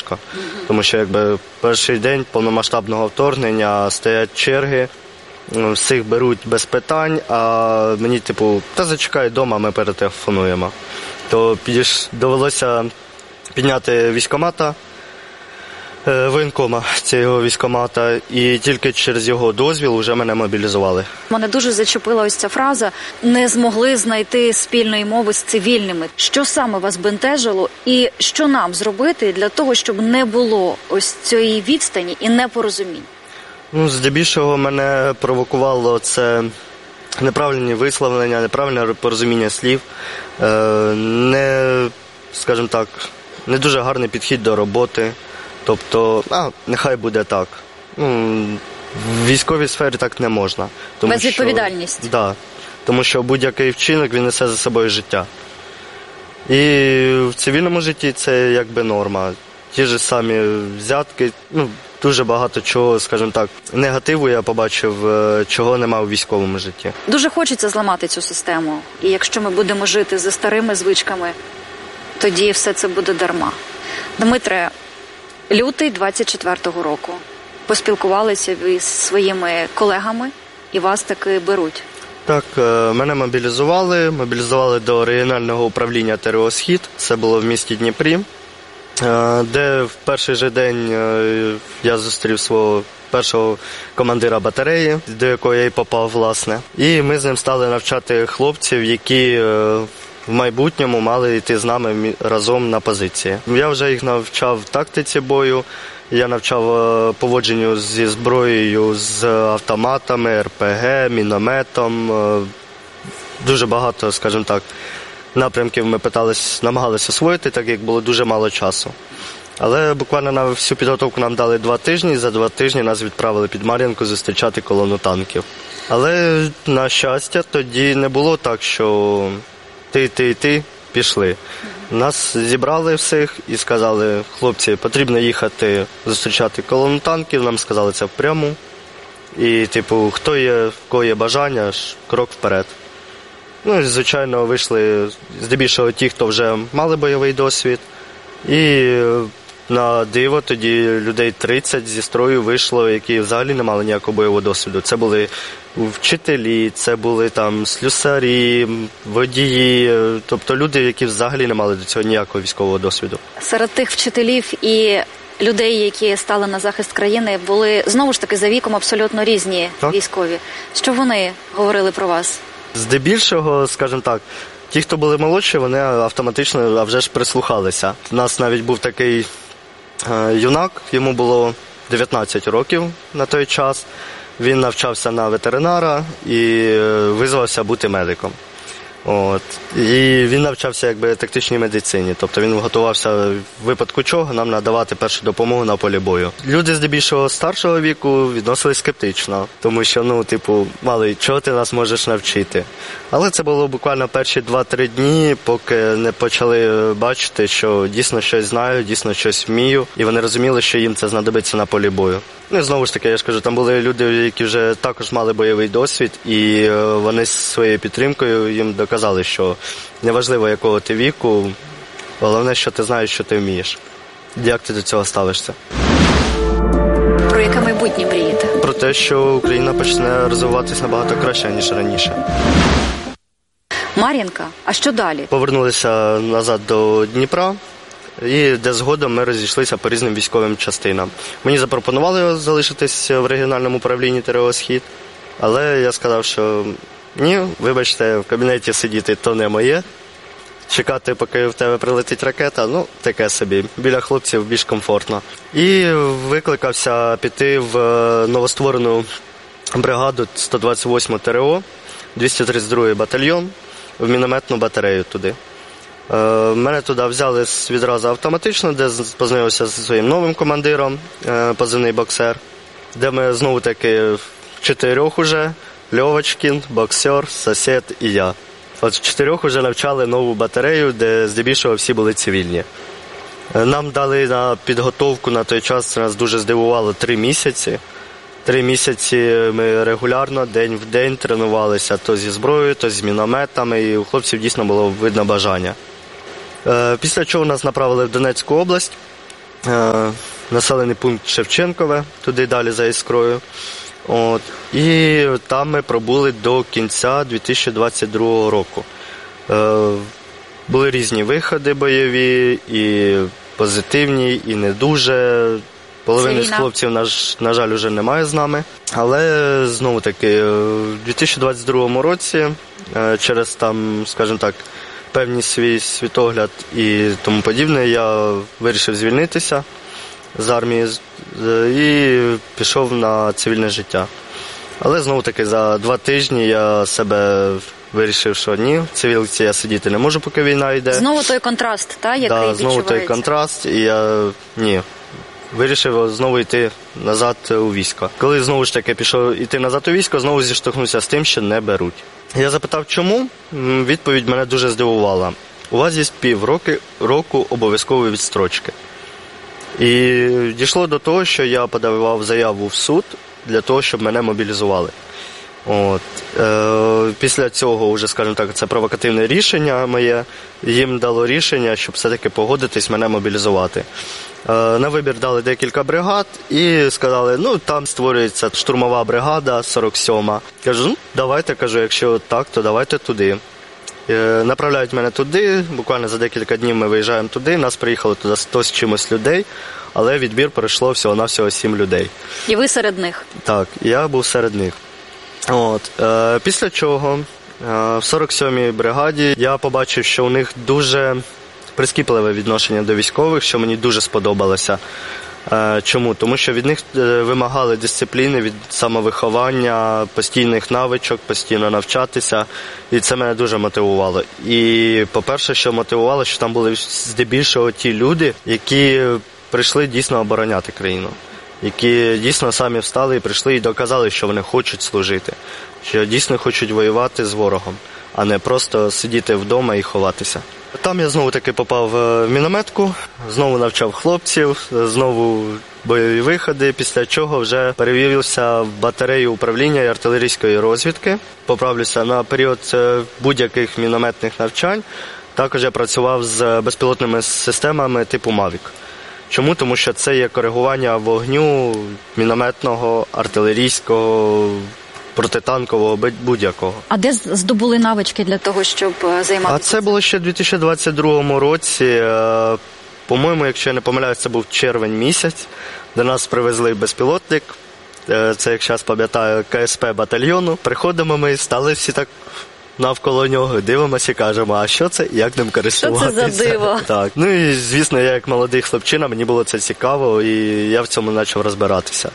важко. Тому що якби перший день повномасштабного вторгнення стоять черги, всіх беруть без питань, а мені та зачекай вдома, ми перетелефонуємо. То довелося підняти військкомата, воєнкома цього військкомата, і тільки через його дозвіл вже мене мобілізували. Мене дуже зачепила ось ця фраза «не змогли знайти спільної мови з цивільними». Що саме вас бентежило і що нам зробити для того, щоб не було ось цієї відстані і непорозумінь? Здебільшого мене провокувало це неправильні висловлення, неправильне порозуміння слів, скажімо так, не дуже гарний підхід до роботи. Тобто, нехай буде так. В військовій сфері так не можна. Безвідповідальність. Так, тому що будь-який вчинок, він несе за собою життя. І в цивільному житті це якби норма. Ті ж самі взятки, дуже багато чого, скажімо так, негативу я побачив, чого нема у військовому житті. Дуже хочеться зламати цю систему. І якщо ми будемо жити за старими звичками, тоді все це буде дарма. Дмитре, лютий 24-го року. Поспілкувалися ви з своїми колегами і вас таки беруть. Так, мене мобілізували до регіонального управління ТрО «Схід». Це було в місті Дніпрі, де в перший же день я зустрів свого першого командира батареї, до якої я й попав, власне. І ми з ним стали навчати хлопців, які в майбутньому мали йти з нами разом на позиції. Я вже їх навчав тактиці бою, я навчав поводженню зі зброєю, з автоматами, РПГ, мінометом. Дуже багато, скажімо так, напрямків ми намагалися освоїти, так як було дуже мало часу. Але буквально на всю підготовку нам дали 2 тижні, і за 2 тижні нас відправили під Мар'їнку зустрічати колону танків. Але, на щастя, тоді не було так, що ти, пішли. Нас зібрали всіх і сказали, хлопці, потрібно їхати зустрічати колону танків, нам сказали це впряму. І, хто є, в кого є бажання, крок вперед. І, звичайно, вийшли здебільшого ті, хто вже мали бойовий досвід. І на диво тоді людей 30 зі строю вийшло, які взагалі не мали ніякого бойового досвіду. Це були вчителі, це були слюсарі, водії, тобто люди, які взагалі не мали до цього ніякого військового досвіду. Серед тих вчителів і людей, які стали на захист країни, були знову ж таки за віком абсолютно різні військові. Що вони говорили про вас? Здебільшого, скажімо так, ті, хто були молодші, вони автоматично, а вже ж прислухалися. У нас навіть був такий юнак, йому було 19 років на той час. Він навчався на ветеринара і визвався бути медиком. І він навчався тактичній медицині, тобто він готувався в випадку чого нам надавати першу допомогу на полі бою. Люди здебільшого старшого віку відносились скептично, тому що, малий, чого ти нас можеш навчити? Але це було буквально перші 2-3 дні, поки не почали бачити, що дійсно щось знаю, дійсно щось вмію, і вони розуміли, що їм це знадобиться на полі бою. І знову ж таки, я ж кажу, там були люди, які вже також мали бойовий досвід, і вони своєю підтримкою їм доказали, що неважливо, якого ти віку, головне, що ти знаєш, що ти вмієш. Як ти до цього ставишся? Про яке майбутнє мрієте? Про те, що Україна почне розвиватися набагато краще, ніж раніше. Мар'їнка, а що далі? Повернулися назад до Дніпра. І де згодом ми розійшлися по різним військовим частинам. Мені запропонували залишитись в регіональному управлінні ТрО «Схід», але я сказав, що ні, вибачте, в кабінеті сидіти то не моє. Чекати, поки в тебе прилетить ракета, таке собі. Біля хлопців більш комфортно. І викликався піти в новостворену бригаду 128 ТрО, 232-й батальйон, в мінометну батарею туди. Мене туди взяли відразу автоматично, де познайомився зі своїм новим командиром, позивний «Боксер», де ми знову-таки 4 уже, Льовочкін, Боксер, сусід і я. 4 вже навчали нову батарею, де здебільшого всі були цивільні. Нам дали на підготовку на той час, це нас дуже здивувало, 3 місяці. 3 місяці ми регулярно, день в день тренувалися то зі зброєю, то з мінометами, і у хлопців дійсно було видно бажання. Після чого нас направили в Донецьку область, населений пункт Шевченкове, туди далі за Іскрою. От. І там ми пробули до кінця 2022 року. Були різні виходи бойові, і позитивні, і не дуже. Половини з хлопців, на жаль, вже немає з нами. Але, знову-таки, у 2022 році, через там, скажімо так, певний свій світогляд і тому подібне, я вирішив звільнитися з армії і пішов на цивільне життя. Але, знову-таки, за 2 тижні я себе вирішив, що ні, в цивілці я сидіти не можу, поки війна йде. Знову той контраст, який відчувається? Знову той контраст, і я вирішив знову йти назад у військо. Коли знову ж таки пішов йти назад у військо, знову зіштовхнувся з тим, що не беруть. Я запитав, чому? Відповідь мене дуже здивувала. У вас є півроку обов'язкової відстрочки. І дійшло до того, що я подавав заяву в суд для того, щоб мене мобілізували. От. Після цього, вже, скажімо так, це провокативне рішення моє, їм дало рішення, щоб все-таки погодитись мене мобілізувати. На вибір дали декілька бригад і сказали, там створюється штурмова бригада 47-ма. Кажу, давайте, якщо так, то давайте туди. Направляють мене туди, буквально за декілька днів ми виїжджаємо туди, нас приїхало туди 100 з чимось людей, але відбір пройшло всього-навсього 7 людей. І ви серед них? Так, я був серед них. От. Після чого в 47-й бригаді я побачив, що у них дуже прискіпливе відношення до військових, що мені дуже сподобалося. Чому? Тому що від них вимагали дисципліни, від самовиховання, постійних навичок, постійно навчатися, і це мене дуже мотивувало. І, по-перше, що мотивувало, що там були здебільшого ті люди, які прийшли дійсно обороняти країну, які дійсно самі встали і прийшли і доказали, що вони хочуть служити, що дійсно хочуть воювати з ворогом, а не просто сидіти вдома і ховатися. Там я знову-таки попав в мінометку, знову навчав хлопців, знову бойові виходи, після чого вже перевівся в батарею управління і артилерійської розвідки. Поправлюся, на період будь-яких мінометних навчань також я працював з безпілотними системами типу Mavic. Чому? Тому що це є коригування вогню мінометного, артилерійського, протитанкового, будь-якого. А де здобули навички для того, щоб займатися? А це було ще в 2022 році. По-моєму, якщо я не помиляюсь, це був червень місяць. До нас привезли безпілотник. Це, як зараз пам'ятаю, КСП батальйону. Приходимо ми, стали всі так навколо нього, дивимося і кажемо, а що це, як ним користуватися? Що це за диво? Так. І, звісно, я як молодий хлопчина, мені було це цікаво, і я в цьому почав розбиратися.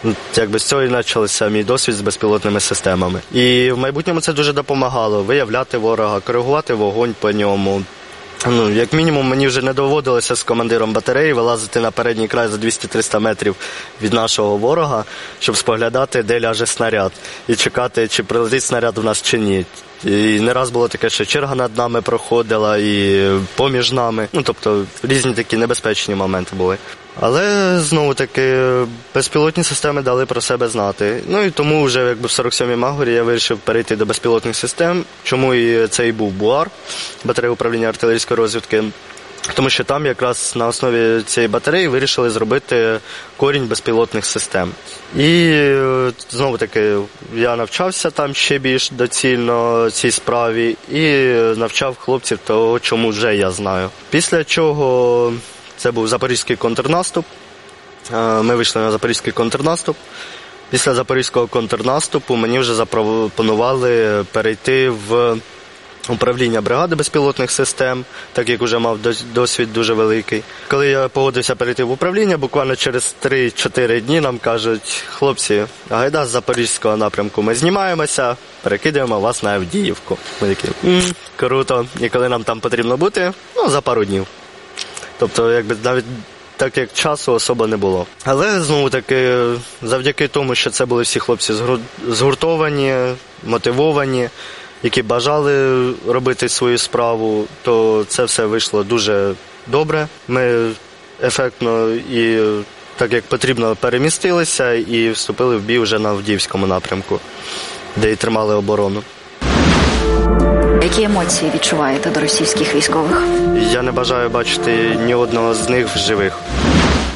З цього і почався мій досвід з безпілотними системами. І в майбутньому це дуже допомагало виявляти ворога, коригувати вогонь по ньому. Як мінімум, мені вже не доводилося з командиром батареї вилазити на передній край за 200-300 метрів від нашого ворога, щоб споглядати, де ляже снаряд, і чекати, чи прилетить снаряд у нас, чи ні. І не раз було таке, що черга над нами проходила, і поміж нами. Тобто, різні такі небезпечні моменти були. Але, знову-таки, безпілотні системи дали про себе знати. І тому вже в 47-й Магорі я вирішив перейти до безпілотних систем. Чому і це і був БУАР, батарея управління артилерійської розвідки. Тому що там якраз на основі цієї батареї вирішили зробити корінь безпілотних систем. І, знову-таки, я навчався там ще більш доцільно цій справі і навчав хлопців того, чому вже я знаю. Після чого це був запорізький контрнаступ. Ми вийшли на запорізький контрнаступ. Після запорізького контрнаступу мені вже запропонували перейти в управління бригади безпілотних систем, так як вже мав досвід дуже великий. Коли я погодився перейти в управління, буквально через 3-4 дні нам кажуть, хлопці, гайда з запорізького напрямку ми знімаємося, перекидаємо вас на Авдіївку. Ми такі, круто. І коли нам там потрібно бути, за пару днів. Тобто, навіть так як часу особо не було. Але, знову-таки, завдяки тому, що це були всі хлопці згуртовані, мотивовані, які бажали робити свою справу, то це все вийшло дуже добре. Ми ефектно і так як потрібно перемістилися і вступили в бій вже на Авдіївському напрямку, де і тримали оборону. Які емоції відчуваєте до російських військових? Я не бажаю бачити ні одного з них в живих.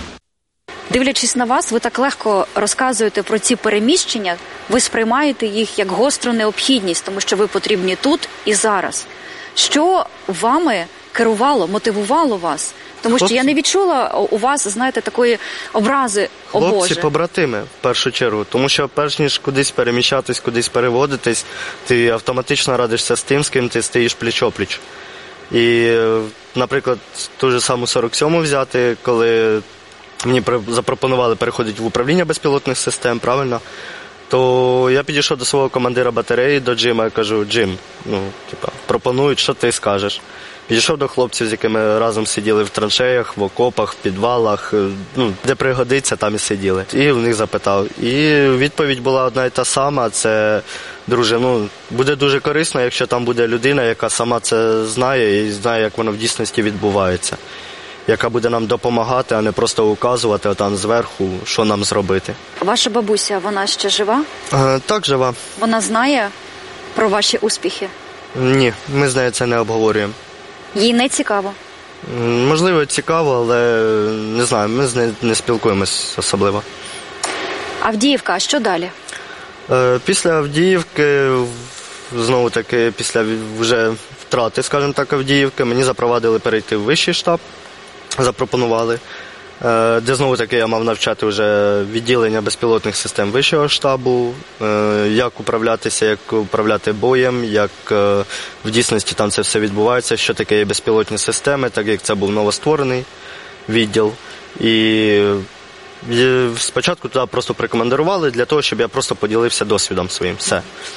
Дивлячись на вас, ви так легко розказуєте про ці переміщення, ви сприймаєте їх як гостру необхідність, тому що ви потрібні тут і зараз. Що вами керувало, мотивувало вас? Тому що я не відчула у вас, знаєте, такої образи, о Боже. Хлопці-побратими, в першу чергу. Тому що перш ніж кудись переміщатись, кудись переводитись, ти автоматично радишся з тим, з ким ти стоїш пліч-опліч. І, наприклад, ту ж саму 47-му взяти, коли мені запропонували переходити в управління безпілотних систем, правильно? То я підійшов до свого командира батареї, до Джима, я кажу: Джим, пропонують, що ти скажеш? Підійшов до хлопців, з якими разом сиділи в траншеях, в окопах, в підвалах, де пригодиться, там і сиділи. І в них запитав. І відповідь була одна і та сама: це, друже, буде дуже корисно, якщо там буде людина, яка сама це знає і знає, як воно в дійсності відбувається, яка буде нам допомагати, а не просто указувати там зверху, що нам зробити. Ваша бабуся, вона ще жива? Так, жива. Вона знає про ваші успіхи? Ні, ми з нею це не обговорюємо. Їй не цікаво? Можливо, цікаво, але не знаю, ми з нею не спілкуємось особливо. Авдіївка, а що далі? Після Авдіївки, знову-таки, після вже втрати, скажімо так, Авдіївки, мені запровадили перейти в вищий штаб, запропонували, де знову-таки я мав навчати вже відділення безпілотних систем вищого штабу, як управлятися, як управляти боєм, як в дійсності там це все відбувається, що таке є безпілотні системи, так як це був новостворений відділ. І спочатку туди просто прикомандирували для того, щоб я просто поділився досвідом своїм. Все.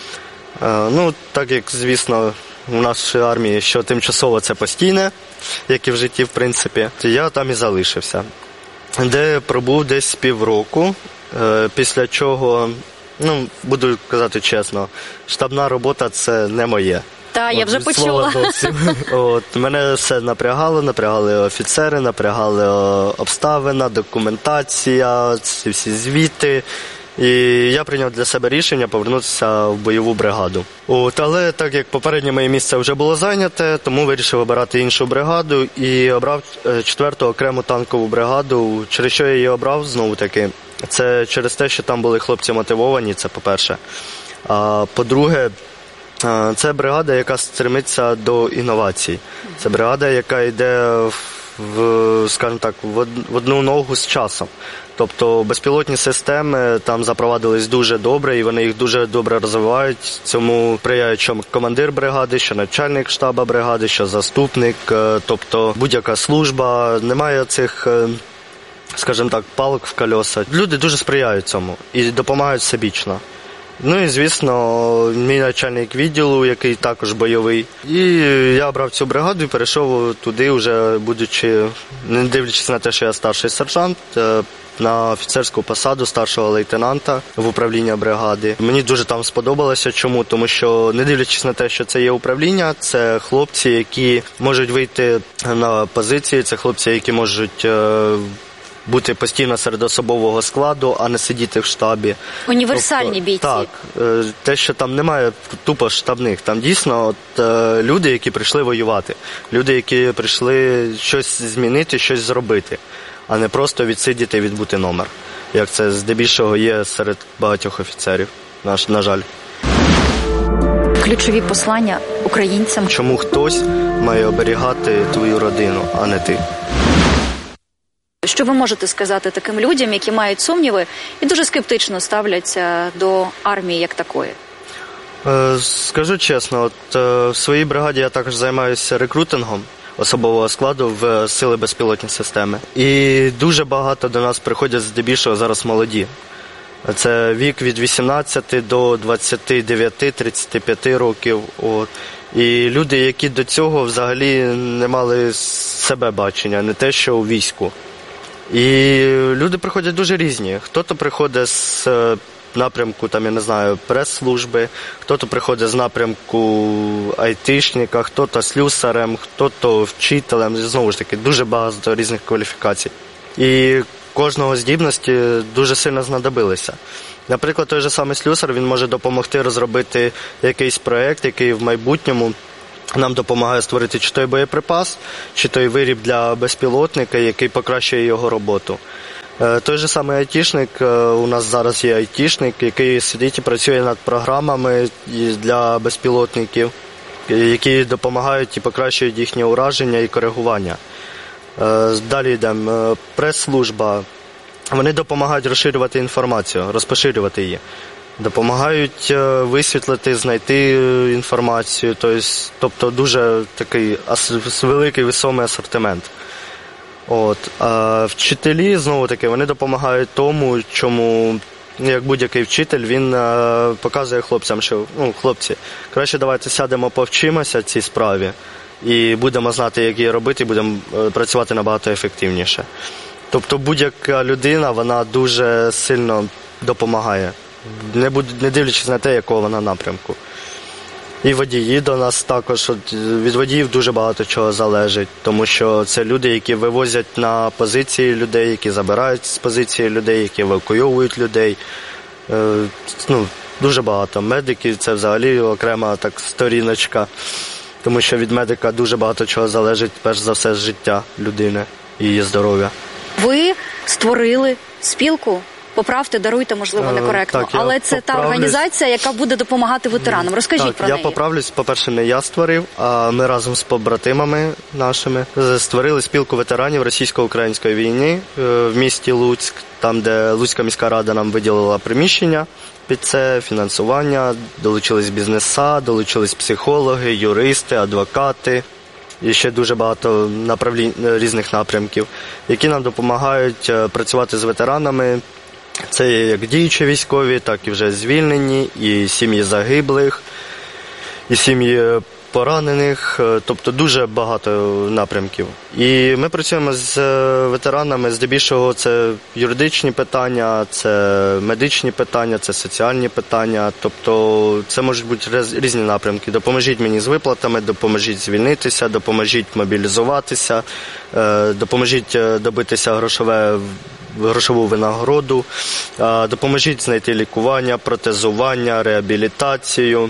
Так як, звісно, у нашій армії, що тимчасово це постійне, як і в житті, в принципі, то я там і залишився. Де пробув десь півроку, після чого, буду казати чесно, штабна робота – це не моє. Так, я вже почула. Мене все напрягали офіцери, напрягали обставина, документація, ці всі звіти. І я прийняв для себе рішення повернутися в бойову бригаду. Але так як попереднє моє місце вже було зайняте, тому вирішив обирати іншу бригаду і обрав 4-ту окрему танкову бригаду. Через що я її обрав, знову-таки, це через те, що там були хлопці мотивовані, це по-перше. А по-друге, це бригада, яка стремиться до інновацій. Це бригада, яка йде скажімо так, в одну ногу з часом. Тобто безпілотні системи там запровадились дуже добре, і вони їх дуже добре розвивають. Цьому сприяють що командир бригади, що начальник штабу бригади, що заступник, тобто будь-яка служба. Немає цих, скажімо так, палок в колеса. Люди дуже сприяють цьому і допомагають всебічно. І, звісно, мій начальник відділу, який також бойовий. І я обрав цю бригаду і перейшов туди, вже будучи, не дивлячись на те, що я старший сержант, на офіцерську посаду старшого лейтенанта в управління бригади. Мені дуже там сподобалося. Чому? Тому що, не дивлячись на те, що це є управління, це хлопці, які можуть вийти на позиції, це хлопці, які можуть бути постійно серед особового складу, а не сидіти в штабі. Універсальні бійці. Так. Те, що там немає тупо штабних. Там дійсно люди, які прийшли воювати. Люди, які прийшли щось змінити, щось зробити, а не просто відсидіти і відбути номер. Як це здебільшого є серед багатьох офіцерів, на жаль. Ключові послання українцям. Чому хтось має оберігати твою родину, а не ти? Що ви можете сказати таким людям, які мають сумніви і дуже скептично ставляться до армії як такої? Скажу чесно, в своїй бригаді я також займаюся рекрутингом особового складу в сили безпілотні системи. І дуже багато до нас приходять здебільшого зараз молоді. Це вік від 18 до 29-35 років. І люди, які до цього взагалі не мали себе бачення, не те, що у війську. І люди приходять дуже різні. Хто-то приходить з напрямку, прес-служби, хто-то приходить з напрямку айтишника, хто-то слюсарем, хто-то вчителем. Знову ж таки, дуже багато різних кваліфікацій. І кожного здібності дуже сильно знадобилися. Наприклад, той же самий слюсар, він може допомогти розробити якийсь проєкт, який в майбутньому нам допомагає створити чи той боєприпас, чи той виріб для безпілотника, який покращує його роботу. Той же самий айтішник, у нас зараз є айтішник, який сидить і працює над програмами для безпілотників, які допомагають і покращують їхнє ураження і коригування. Далі йдемо. Прес-служба. Вони допомагають розширювати інформацію, розпоширювати її. Допомагають висвітлити, знайти інформацію, тобто дуже такий великий, весомий асортимент. А вчителі, знову-таки, вони допомагають тому, чому, як будь-який вчитель, він показує хлопцям, що, хлопці, краще давайте сядемо, повчимося цій справі і будемо знати, як її робити, і будемо працювати набагато ефективніше. Тобто будь-яка людина, вона дуже сильно допомагає, не дивлячись на те, якого вона напрямку. І водії до нас також, від водіїв дуже багато чого залежить, тому що це люди, які вивозять на позиції людей, які забирають з позиції людей, які евакуйовують людей. Дуже багато. Медики – це взагалі окрема так сторіночка, тому що від медика дуже багато чого залежить, перш за все, життя людини і її здоров'я. Ви створили спілку? Поправте, даруйте, можливо, некоректно. Так, але це та організація, яка буде допомагати ветеранам. Розкажіть про неї. Я поправлюсь. По-перше, не я створив, а ми разом з побратимами нашими створили спілку ветеранів російсько-української війни в місті Луцьк, там, де Луцька міська рада нам виділила приміщення під це, фінансування, долучились бізнеса, долучились психологи, юристи, адвокати. І ще дуже багато різних напрямків, які нам допомагають працювати з ветеранами. Це як діючі військові, так і вже звільнені, і сім'ї загиблих, і сім'ї поранених, тобто дуже багато напрямків. І ми працюємо з ветеранами, здебільшого це юридичні питання, це медичні питання, це соціальні питання, тобто це можуть бути різні напрямки. Допоможіть мені з виплатами, допоможіть звільнитися, допоможіть мобілізуватися, допоможіть добитися грошову винагороду, допоможіть знайти лікування, протезування, реабілітацію.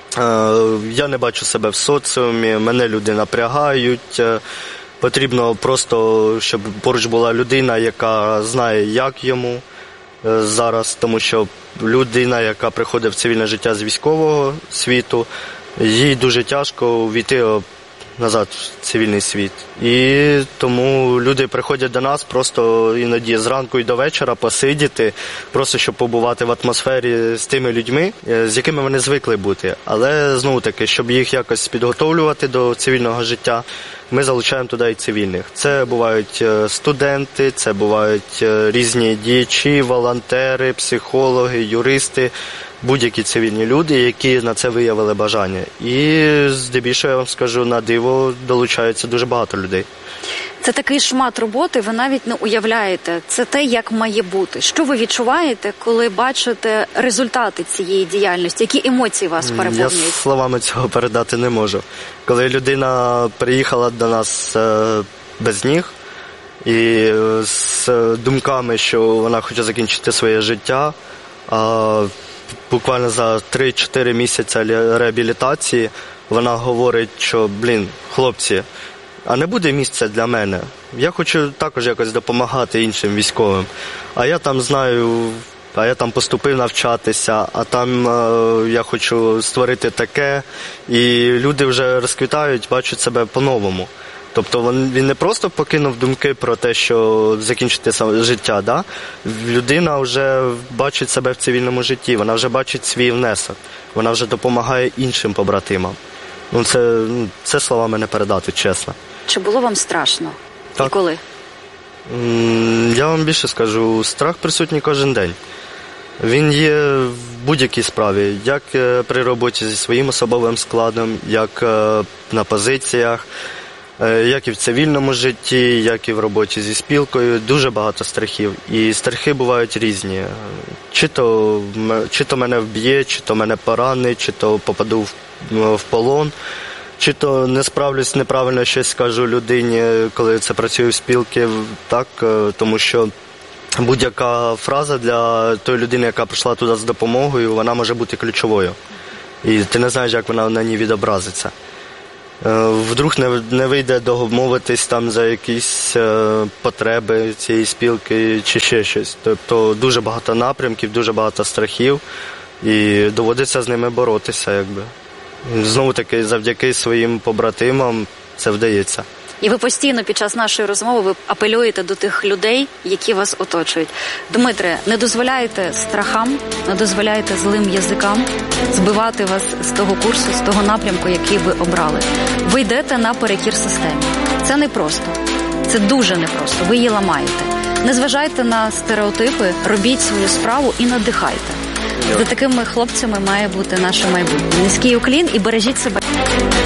Я не бачу себе в соціумі, мене люди напрягають. Потрібно просто, щоб поруч була людина, яка знає, як йому зараз, тому що людина, яка приходить в цивільне життя з військового світу, їй дуже тяжко увійти назад в цивільний світ. І тому люди приходять до нас просто іноді зранку і до вечора посидіти, просто щоб побувати в атмосфері з тими людьми, з якими вони звикли бути. Але, знову-таки, щоб їх якось підготовлювати до цивільного життя, ми залучаємо туди і цивільних. Це бувають студенти, це бувають різні діячі, волонтери, психологи, юристи, будь-які цивільні люди, які на це виявили бажання. І здебільшого, я вам скажу, на диво долучається дуже багато людей. Це такий шмат роботи, ви навіть не уявляєте. Це те, як має бути. Що ви відчуваєте, коли бачите результати цієї діяльності? Які емоції вас переповнюють? Я словами цього передати не можу. Коли людина приїхала до нас без ніг і з думками, що вона хоче закінчити своє життя, буквально за 3-4 місяці реабілітації вона говорить, що, хлопці, а не буде місця для мене. Я хочу також якось допомагати іншим військовим. А я там знаю, я там поступив навчатися, а там я хочу створити таке. І люди вже розквітають, бачать себе по-новому. Тобто він не просто покинув думки про те, що закінчити життя, да? Людина вже бачить себе в цивільному житті, вона вже бачить свій внесок, вона вже допомагає іншим побратимам. Це словами не передати, чесно. Чи було вам страшно? Так. І коли? Я вам більше скажу, страх присутній кожен день. Він є в будь-якій справі, як при роботі зі своїм особовим складом, як на позиціях, як і в цивільному житті, як і в роботі зі спілкою. Дуже багато страхів. І страхи бувають різні. Чи то мене вб'є, чи то мене поранить, чи то попаду в полон, чи то не справлюсь, неправильно щось скажу людині, коли це працюю в спілці, так, тому що будь-яка фраза для тої людини, яка прийшла туди з допомогою, вона може бути ключовою. І ти не знаєш, як вона на ній відобразиться. Вдруг не вийде домовитись там за якісь потреби цієї спілки чи ще щось. Тобто дуже багато напрямків, дуже багато страхів і доводиться з ними боротися, якби. Знову-таки, завдяки своїм побратимам це вдається. І ви постійно під час нашої розмови ви апелюєте до тих людей, які вас оточують. Дмитре, не дозволяйте страхам, не дозволяйте злим язикам збивати вас з того курсу, з того напрямку, який ви обрали. Ви йдете наперекір системі. Це непросто. Це дуже непросто. Ви її ламаєте. Не зважайте на стереотипи, робіть свою справу і надихайте. За такими хлопцями має бути наше майбутнє. Низький уклін і бережіть себе.